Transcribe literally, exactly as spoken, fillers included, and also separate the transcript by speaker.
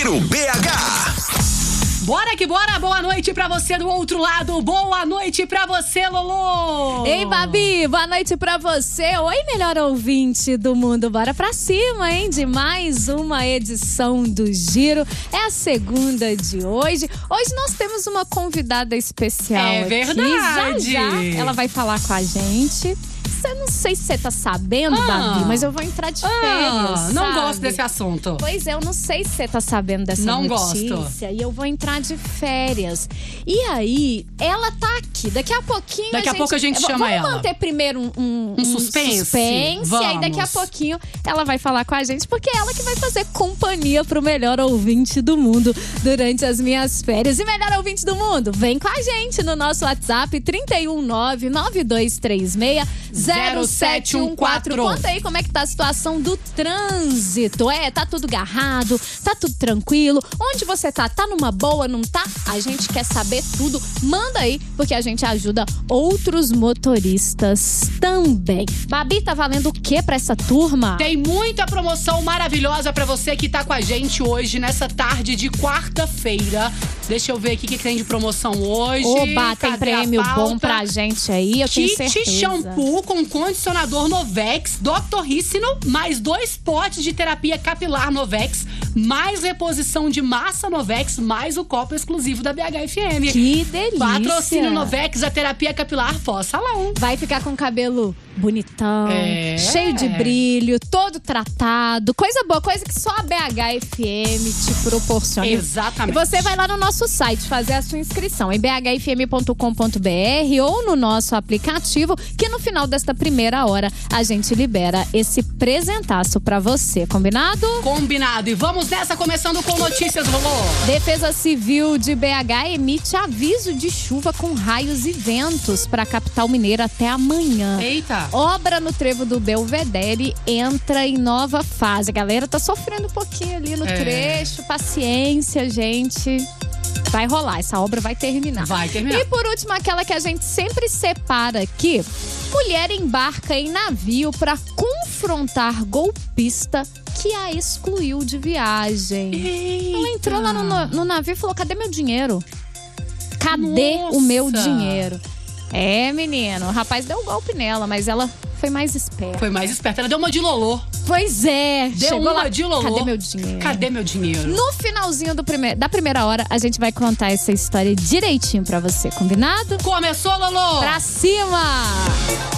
Speaker 1: Giro B H.
Speaker 2: Bora que bora, boa noite pra você do outro lado, boa noite pra você, Lolo!
Speaker 3: Ei, Babi, boa noite pra você. Oi, melhor ouvinte do mundo, bora pra cima, hein, de mais uma edição do Giro. É a segunda de hoje. Hoje nós temos uma convidada especial
Speaker 2: É
Speaker 3: aqui.
Speaker 2: verdade!
Speaker 3: Já, já ela vai falar com a gente. Eu não sei se você tá sabendo, ah, Babi, mas eu vou entrar de férias,
Speaker 2: ah, Não
Speaker 3: sabe?
Speaker 2: gosto desse assunto.
Speaker 3: Pois é, eu não sei se você tá sabendo dessa
Speaker 2: não
Speaker 3: notícia.
Speaker 2: Gosto.
Speaker 3: E eu vou entrar de férias. E aí, ela tá aqui. Daqui a pouquinho
Speaker 2: Daqui a,
Speaker 3: a gente...
Speaker 2: pouco a gente chama
Speaker 3: vamos
Speaker 2: ela.
Speaker 3: Vamos manter primeiro um, um,
Speaker 2: um suspense.
Speaker 3: suspense
Speaker 2: Vamos.
Speaker 3: E aí, daqui a pouquinho, ela vai falar com a gente. Porque é ela que vai fazer companhia pro melhor ouvinte do mundo durante as minhas férias. E melhor ouvinte do mundo, vem com a gente no nosso WhatsApp trinta e um nove nove dois três seis zero sete um quatro. Conta aí como é que tá a situação do trânsito. É, tá tudo garrado, tá tudo tranquilo. Onde você tá? Tá numa boa, não tá? A gente quer saber tudo. Manda aí, porque a gente ajuda outros motoristas também. Babi, tá valendo o que pra essa turma?
Speaker 2: Tem muita promoção maravilhosa pra você que tá com a gente hoje, nessa tarde de quarta-feira. Deixa eu ver aqui o que tem de promoção hoje.
Speaker 3: Oba, tem
Speaker 2: Cadê
Speaker 3: prêmio bom pra gente aí, eu tenho certeza.
Speaker 2: Kit shampoo com condicionador Novex, doutor Ricino, mais dois potes de terapia capilar Novex, mais reposição de massa Novex, mais o copo exclusivo da B H F M.
Speaker 3: Que delícia!
Speaker 2: Patrocínio Novex, a terapia capilar pós-salão.
Speaker 3: Vai ficar com o cabelo bonitão,
Speaker 2: é.
Speaker 3: cheio de brilho, todo tratado. Coisa boa, coisa que só a B H F M te proporciona.
Speaker 2: Exatamente.
Speaker 3: E você vai lá no nosso site fazer a sua inscrição em b h f m ponto com ponto b r ou no nosso aplicativo, que no final desta primeira hora a gente libera esse presentaço pra você. Combinado?
Speaker 2: Combinado. E vamos nessa, começando com notícias, Lolo.
Speaker 3: Defesa Civil de B H emite aviso de chuva com raios e ventos pra capital mineira até amanhã.
Speaker 2: Eita.
Speaker 3: Obra no trevo do Belvedere entra em nova fase. A galera tá sofrendo um pouquinho ali no
Speaker 2: é.
Speaker 3: trecho. Paciência, gente. Vai rolar, essa obra vai terminar.
Speaker 2: Vai terminar.
Speaker 3: E por último, aquela que a gente sempre separa aqui. Mulher embarca em navio pra confrontar golpista que a excluiu de viagem.
Speaker 2: Eita.
Speaker 3: Ela entrou lá no, no navio e falou, cadê meu dinheiro? Cadê
Speaker 2: Nossa.
Speaker 3: o meu dinheiro? É, menino, o rapaz deu um golpe nela, mas ela foi mais esperta.
Speaker 2: Foi mais esperta, ela deu uma de Lolo.
Speaker 3: Pois é.
Speaker 2: Deu
Speaker 3: chegou
Speaker 2: uma
Speaker 3: lá,
Speaker 2: de Lolo.
Speaker 3: Cadê meu dinheiro?
Speaker 2: Cadê meu dinheiro?
Speaker 3: No finalzinho do prime- da primeira hora, a gente vai contar essa história direitinho pra você, combinado?
Speaker 2: Começou, Lolo!
Speaker 3: Pra cima!